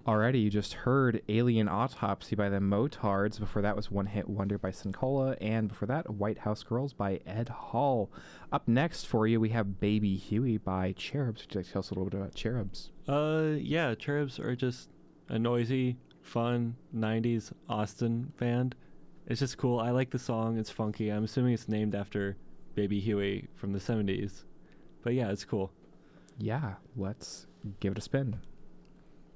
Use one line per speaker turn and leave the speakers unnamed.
Already, you just heard Alien Autopsy by the Motards. Before that was One Hit Wonder by Sincola. And before that, White House Girls by Ed Hall. Up next for you, we have Baby Huey by Cherubs. Would you like to tell us a little bit about Cherubs?
Yeah, Cherubs are just a noisy, fun 90s Austin band. It's just cool. I like the song. It's funky. I'm assuming it's named after Baby Huey from the 70s. But yeah, it's cool.
Yeah, let's give it a spin.